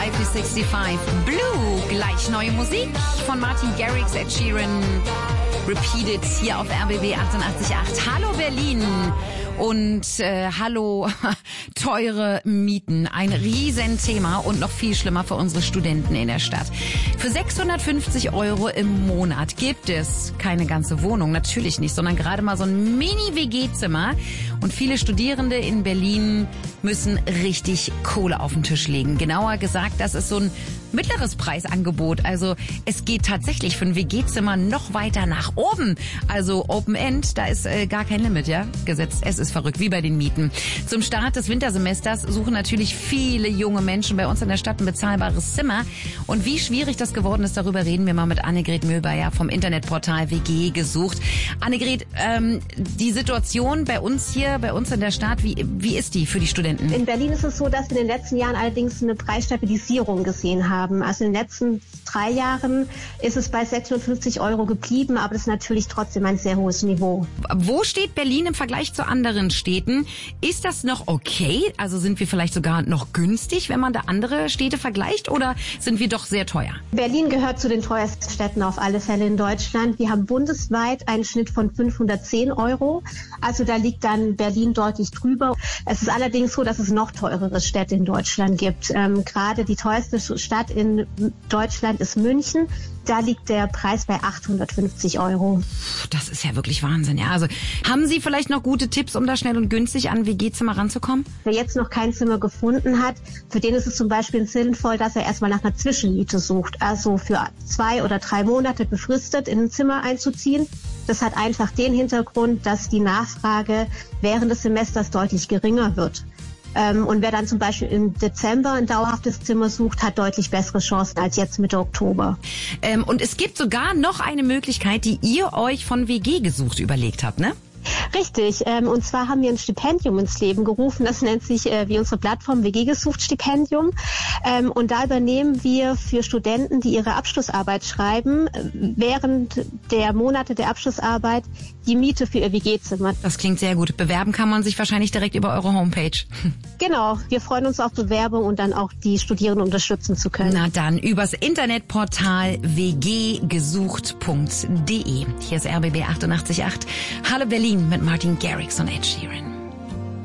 IP65 Blue, gleich neue Musik von Martin Garrix, Ed Sheeran, Repeated hier auf RBB 88.8. Hallo Berlin und hallo teure Mieten. Ein Riesenthema und noch viel schlimmer für unsere Studenten in der Stadt. Für 650 € im Monat gibt es keine ganze Wohnung, natürlich nicht, sondern gerade mal so ein Mini-WG-Zimmer. Und viele Studierende in Berlin müssen richtig Kohle auf den Tisch legen. Genauer gesagt, das ist so ein mittleres Preisangebot. Also es geht tatsächlich für ein WG-Zimmer noch weiter nach oben. Also Open End, da ist gar kein Limit, ja, gesetzt. Es ist verrückt, wie bei den Mieten. Zum Start des Wintersemesters suchen natürlich viele junge Menschen bei uns in der Stadt ein bezahlbares Zimmer. Und wie schwierig das geworden ist, darüber reden wir mal mit Annegret Mühlbayer vom Internetportal WG gesucht. Annegret, die Situation bei uns in der Stadt, wie ist die für die Studenten? In Berlin ist es so, dass wir in den letzten Jahren allerdings eine Preisstabilisierung gesehen haben. Also in den letzten 3 Jahren ist es bei 650 € geblieben, aber das ist natürlich trotzdem ein sehr hohes Niveau. Wo steht Berlin im Vergleich zu anderen Städten? Ist das noch okay? Also sind wir vielleicht sogar noch günstig, wenn man da andere Städte vergleicht, oder sind wir doch sehr teuer? Berlin gehört zu den teuersten Städten auf alle Fälle in Deutschland. Wir haben bundesweit einen Schnitt von 510 €. Also da liegt dann Berlin deutlich drüber. Es ist allerdings so, dass es noch teurere Städte in Deutschland gibt. Gerade die teuerste Stadt in Deutschland ist München. Da liegt der Preis bei 850 €. Das ist ja wirklich Wahnsinn. Ja, also haben Sie vielleicht noch gute Tipps, um da schnell und günstig an WG-Zimmer ranzukommen? Wer jetzt noch kein Zimmer gefunden hat, für den ist es zum Beispiel sinnvoll, dass er erstmal nach einer Zwischenmiete sucht. Also für 2 oder 3 Monate befristet in ein Zimmer einzuziehen. Das hat einfach den Hintergrund, dass die Nachfrage während des Semesters deutlich geringer wird. Und wer dann zum Beispiel im Dezember ein dauerhaftes Zimmer sucht, hat deutlich bessere Chancen als jetzt Mitte Oktober. Und es gibt sogar noch eine Möglichkeit, die ihr euch von WG gesucht überlegt habt, ne? Richtig. Und zwar haben wir ein Stipendium ins Leben gerufen. Das nennt sich wie unsere Plattform WG gesucht Stipendium. Und da übernehmen wir für Studenten, die ihre Abschlussarbeit schreiben, während der Monate der Abschlussarbeit die Miete für ihr WG-Zimmer. Das klingt sehr gut. Bewerben kann man sich wahrscheinlich direkt über eure Homepage. Genau. Wir freuen uns auf Bewerbung und dann auch die Studierenden unterstützen zu können. Na dann übers Internetportal wggesucht.de. Hier ist RBB 88.8. Hallo Berlin mit Martin Garrix und Ed Sheeran.